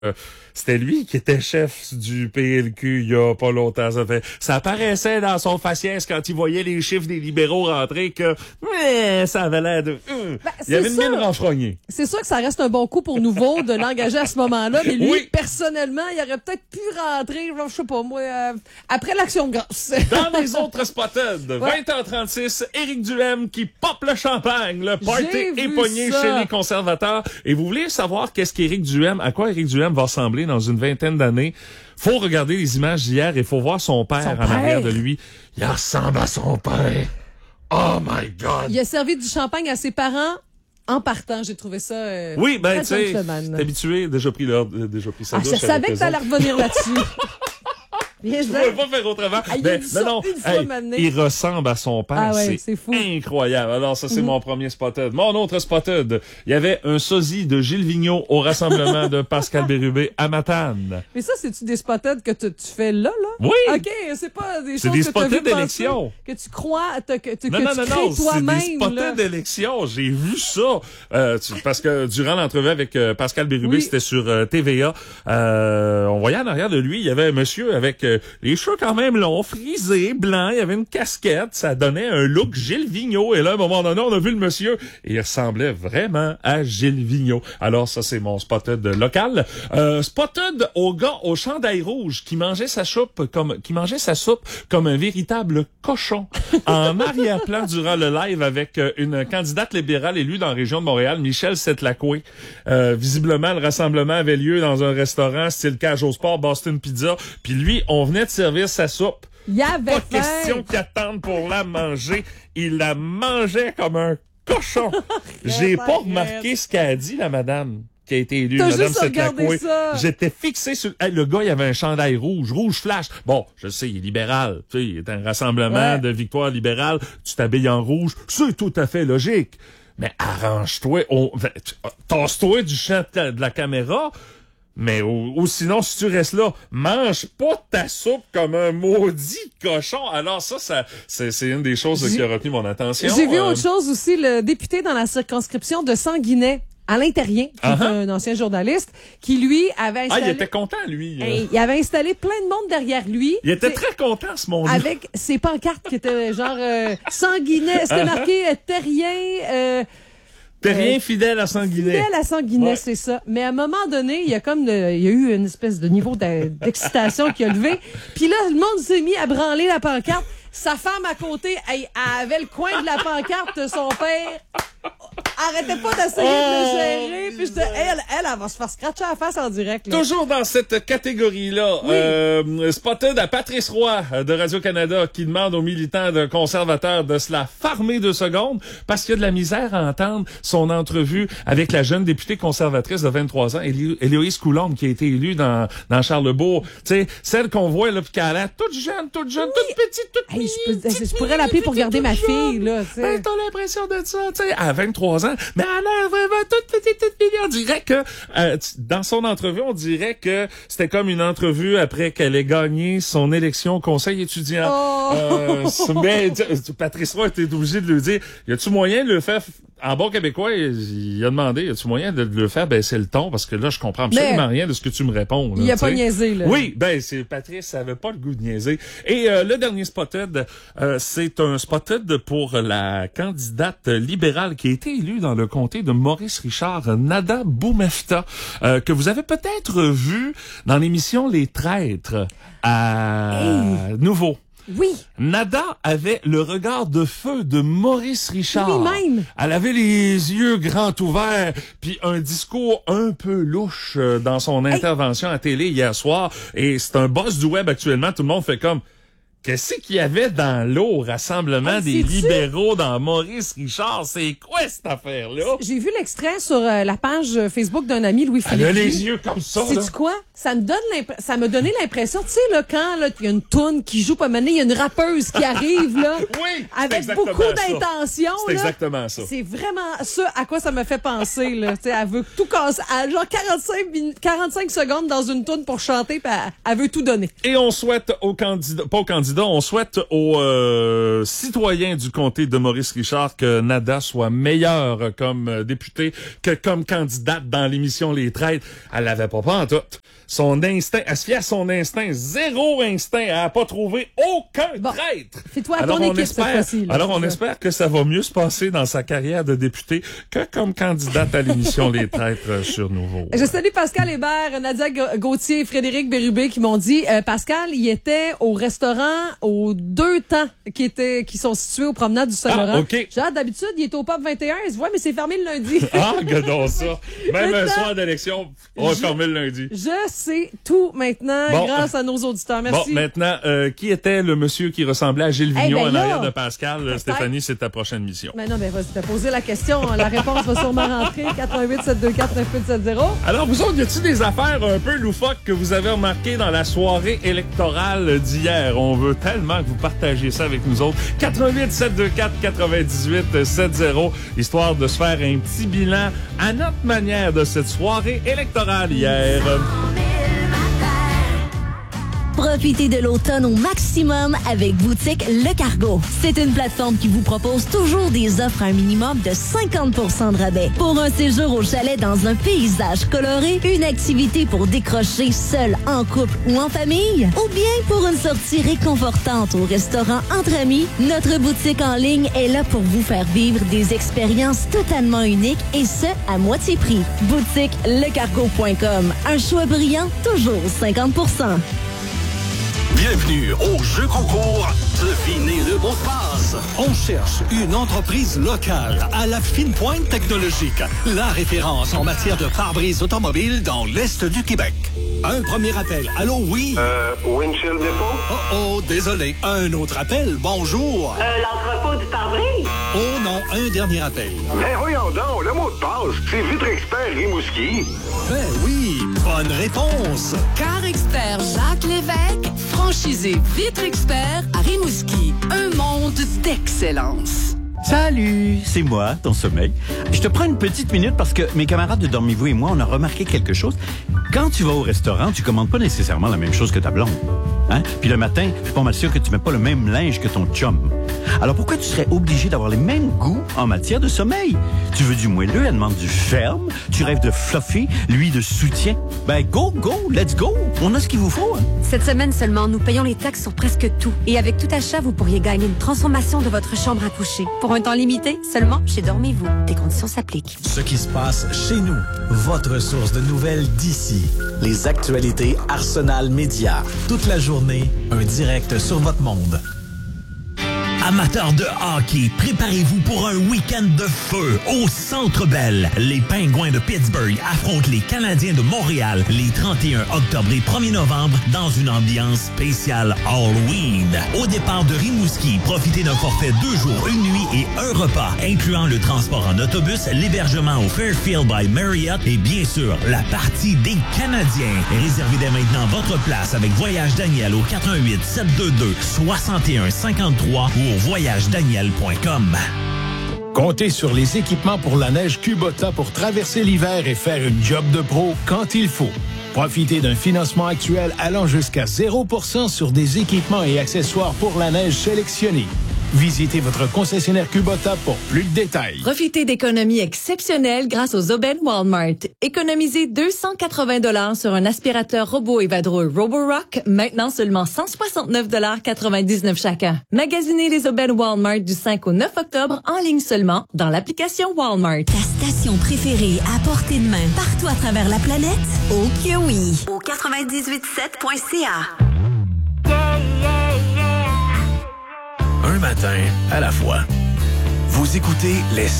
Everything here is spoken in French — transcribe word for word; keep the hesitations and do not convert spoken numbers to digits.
Euh, c'était lui qui était chef du P L Q il y a pas longtemps. Ça fait, ça apparaissait dans son faciès quand il voyait les chiffres des libéraux rentrer que mais, ça avait l'air de... Euh, ben, il y avait une sûr. mine renfrognée. C'est sûr que ça reste un bon coup pour Nouveau de l'engager à ce moment-là, mais lui, Oui. personnellement, il aurait peut-être pu rentrer, je sais pas moi, euh, après l'Action de grâce. Dans les autres spotted, Ouais. vingt heures trente-six, Éric Duhaime qui pop le champagne. Le party J'ai est vu pogné ça. chez les conservateurs. Et vous voulez savoir qu'est-ce qu'Éric Duhaime, à quoi Éric Duhaime va ressembler dans une vingtaine d'années? Faut regarder les images d'hier et faut voir son père Son en père. arrière de lui. Il ressemble à son père. Oh my God! Il a servi du champagne à ses parents en partant. J'ai trouvé ça euh, Oui, ben, très tu sais, gentleman. t'es habitué, déjà pris l'heure, euh, déjà pris sa Ah, je douche savais avec que eux t'allais autres. revenir là-dessus. Bien Je sûr. pouvais pas faire autrement. Ah, il a Ben, dit ça non, non, une fois, hey, maintenant. il ressemble à son père. Ah ouais, c'est, c'est fou. incroyable. Alors, ça, c'est Mm. mon premier spotted. Mon autre spotted, il y avait un sosie de Gilles Vigneault au rassemblement de Pascal Bérubé à Matane. Mais ça, c'est-tu des spotted que tu, tu fais là, là? Oui! OK, c'est pas des C'est choses des que t'as vu spotted passer, d'élection. que tu crois, te- que, tu- Non, que non, tu non, crées non, c'est toi-même, des là. spotted d'élection. J'ai vu ça. Euh, tu- parce que durant l'entrevue avec euh, Pascal Bérubé, Oui. c'était sur euh, T V A. Euh, on voyait en arrière de lui, il y avait un monsieur avec euh, les cheveux quand même longs, frisés, blancs. Il y avait une casquette. Ça donnait un look Gilles Vigneault. Et là, à un moment donné, on a vu le monsieur et il ressemblait vraiment à Gilles Vigneault. Alors, ça, c'est mon spotted local. Euh, spotted au gars au chandail rouge qui mangeait sa soupe comme qui mangeait sa soupe comme un véritable cochon en arrière-plan durant le live avec euh, une candidate libérale élue dans la région de Montréal, Michel Setlacoué. Euh, visiblement, le rassemblement avait lieu dans un restaurant style cage au sport, Boston Pizza. Puis lui, on venait de servir sa soupe. Il y avait Pas faim. question qu'il attende pour la manger. Il la mangeait comme un cochon. J'ai pas arrête. remarqué ce qu'a dit la madame qui a été élue, T'as madame juste regardé Setlacoué. ça. J'étais fixé sur... Hey, le gars, il avait un chandail rouge, rouge flash. Bon, je sais, il est libéral. Tu sais, il est un rassemblement Ouais. de victoire libérale. Tu t'habilles en rouge. C'est tout à fait logique. Mais arrange-toi. On... Tasse-toi du champ de la caméra. Mais ou, ou sinon, si tu restes là, mange pas ta soupe comme un maudit cochon. Alors ça, ça c'est, c'est une des choses J'ai- qui a retenu mon attention. J'ai vu Euh, autre chose aussi, le député dans la circonscription de Sanguinet, Alain Terrien, qui Uh-huh. est un ancien journaliste, qui lui avait Ah, installé... il était content, lui. euh. Hey, il avait installé plein de monde derrière lui. Il était T'sais, très content, ce monde-là. avec ses pancartes qui étaient genre euh, Sanguinet, c'était Uh-huh. marqué euh, Terrien, euh, T'es rien euh, fidèle à Sanguinet. fidèle à Sanguinet, Ouais. c'est ça. Mais à un moment donné, il y a comme de- il y a eu une espèce de niveau de- d'excitation qui a levé. Puis là, le monde s'est mis à branler la pancarte. Sa femme à côté, elle, elle avait le coin de la pancarte de son père. Arrêtait pas d'essayer de le Oh, gérer. Puis j'étais, elle, elle, elle va se faire scratcher la face en direct. Là. Toujours dans cette catégorie-là, Oui. euh, spotted à Patrice Roy euh, de Radio-Canada qui demande aux militants de conservateurs de se la farmer deux secondes parce qu'il y a de la misère à entendre son entrevue avec la jeune députée conservatrice de vingt-trois ans, Éli- Héloïse Coulombe, qui a été élue dans, dans Charlesbourg. Tu sais, celle qu'on voit là, puis qu'elle a l'air toute jeune, toute jeune, toute petite, toute Hey, je, peux- petite, je pourrais l'appeler pour petite, garder toute ma jeune. fille, là, tu sais. Ben, t'as l'impression de ça, tu sais, à vingt-trois ans, mais elle a l'air vraiment toute petite, toute mignonne. On dirait que, euh, t- dans son entrevue, on dirait que c'était comme une entrevue après qu'elle ait gagné son élection au conseil étudiant. Oh! Euh, c- mais t- Patrice Roy était obligé de lui dire, y a-tu moyen de le faire, en bon québécois, il, il a demandé, y a-tu moyen de le faire baisser le ton, parce que là, je comprends absolument rien de ce que tu me réponds. Là, Il a tu pas sais. niaisé, là. Oui, ben, c'est Patrice, ça avait pas le goût de niaiser. Et euh, le dernier spotted, euh, c'est un spotted pour la candidate libérale qui a été élue dans le comté de Maurice-Richard, Nada Boumefta, euh, que vous avez peut-être vu dans l'émission Les Traîtres à Hey. Nouveau. Oui. Nada avait le regard de feu de Maurice Richard. Lui-même. Elle avait les yeux grands ouverts, puis un discours un peu louche euh, dans son intervention à télé hier soir. Et c'est un boss du web actuellement. Tout le monde fait comme... Qu'est-ce qu'il y avait dans l'eau au rassemblement Hey, des sais-tu? libéraux dans Maurice Richard? C'est quoi cette affaire-là? J'ai vu l'extrait sur euh, la page Facebook d'un ami, Louis-Philippe. Elle a Guy. les yeux comme ça, là. Sais-tu quoi? Ça me donne l'impression, ça m'a donné l'impression, tu sais, là, quand, là, il y a une toune qui joue, pas mener, il y a une rappeuse qui arrive, là. Oui, c'est avec exactement beaucoup ça. d'intention, C'est là. exactement ça. C'est vraiment ça à quoi ça me fait penser, là. Tu sais, elle veut tout casser, elle, genre quarante-cinq, minutes, quarante-cinq secondes dans une toune pour chanter, pis elle, elle veut tout donner. Et on souhaite aux candidats, pas aux candidats, candidat. On souhaite aux euh, citoyens du comté de Maurice-Richard que Nada soit meilleure comme euh, députée que comme candidate dans l'émission Les Traîtres. Elle l'avait pas pas en tout. Son instinct, elle se fiait à son instinct. Zéro instinct. Elle a pas trouvé aucun bon, traître. Fais-toi à alors ton on équipe espère, cette fois-ci. Là, alors on ça. espère que ça va mieux se passer dans sa carrière de députée que comme candidate à l'émission Les Traîtres sur Nouveau. Je salue Pascal Hébert, Nadia Gauthier et Frédéric Bérubé qui m'ont dit euh, Pascal, il était au restaurant aux deux temps qui étaient qui sont situés au promenade du Saint-Laurent. Ah, OK. Genre, d'habitude, il est au Pop vingt et un. Il se voit, mais c'est fermé le lundi. Ah, gadons ça. Même un Maintenant, soir d'élection, on va je- fermer le lundi. Je sais tout maintenant Bon. grâce à nos auditeurs. Merci. Bon, maintenant, euh, qui était le monsieur qui ressemblait à Gilles Eh Vigneault ben en là, arrière de Pascal? peut-être. Stéphanie, c'est ta prochaine mission. Mais non, mais vas-y, t'as posé la question. La réponse va sûrement rentrer. quatre un huit sept deux quatre neuf huit sept zéro. Alors, vous autres, y a-t-il des affaires un peu loufoques que vous avez remarquées dans la soirée électorale d'hier? On veut tellement que vous partagiez ça avec nous autres. quatre un huit sept deux quatre neuf huit sept zéro, histoire de se faire un petit bilan à notre manière de cette soirée électorale hier. Profitez de l'automne au maximum avec Boutique Le Cargo. C'est une plateforme qui vous propose toujours des offres à un minimum de cinquante pour cent de rabais. Pour un séjour au chalet dans un paysage coloré, une activité pour décrocher seul, en couple ou en famille, ou bien pour une sortie réconfortante au restaurant entre amis, notre boutique en ligne est là pour vous faire vivre des expériences totalement uniques et ce, à moitié prix. Boutique le cargo point com. Un choix brillant, toujours cinquante pour cent. Bienvenue au jeu concours Devinez le mot de passe. On cherche une entreprise locale à la fine pointe technologique. La référence en matière de pare-brise automobile dans l'Est du Québec. Un premier appel. Allô, oui? Euh, Windshield Depot? Oh, oh, désolé. Un autre appel. Bonjour. Euh, l'entrepôt du pare-brise? Oh non, un dernier appel. Mais voyons donc, le mot de passe, c'est Vitre Expert Rimouski. Ben oui, bonne réponse. Car expert Jacques Lévesque, franchisé Vitre Expert à Rimouski. Un monde d'excellence. Salut, c'est moi, ton sommeil. Je te prends une petite minute parce que mes camarades de Dormez-vous et moi, on a remarqué quelque chose. Quand tu vas au restaurant, tu commandes pas nécessairement la même chose que ta blonde. Hein? Puis le matin, je suis pas mal sûr que tu mets pas le même linge que ton chum. Alors pourquoi tu serais obligé d'avoir les mêmes goûts en matière de sommeil? Tu veux du moelleux, elle demande du ferme. Tu rêves de fluffy, lui de soutien. Ben go, go, let's go. On a ce qu'il vous faut. Hein? Cette semaine seulement, nous payons les taxes sur presque tout. Et avec tout achat, vous pourriez gagner une transformation de votre chambre à coucher. Pour un temps limité, seulement chez Dormez-vous. Des conditions s'appliquent. Ce qui se passe chez nous. Votre source de nouvelles d'ici. Les actualités Arsenal Média. Toute la journée, un direct sur votre monde. Amateurs de hockey, préparez-vous pour un week-end de feu au Centre Bell. Les Pingouins de Pittsburgh affrontent les Canadiens de Montréal les trente et un octobre et premier novembre dans une ambiance spéciale Halloween. Au départ de Rimouski, profitez d'un forfait deux jours, une nuit et un repas, incluant le transport en autobus, l'hébergement au Fairfield by Marriott et bien sûr, la partie des Canadiens. Réservez dès maintenant votre place avec Voyage Daniel au quatre un huit sept deux deux soix un cinq trois ou au voyage daniel point com. Comptez sur les équipements pour la neige Kubota pour traverser l'hiver et faire une job de pro quand il faut. Profitez d'un financement actuel allant jusqu'à zéro pour cent sur des équipements et accessoires pour la neige sélectionnés. Visitez votre concessionnaire Kubota pour plus de détails. Profitez d'économies exceptionnelles grâce aux aubaines Walmart. Économisez deux cent quatre-vingts dollars sur un aspirateur robot et vadrouille Roborock, maintenant seulement cent soixante-neuf dollars quatre-vingt-dix-neuf chacun. Magasinez les aubaines Walmart du cinq au neuf octobre en ligne seulement dans l'application Walmart. Ta station préférée à portée de main partout à travers la planète? Oh que oui! Au quatre-vingt-dix-huit sept point c a. Un matin à la fois. Vous écoutez les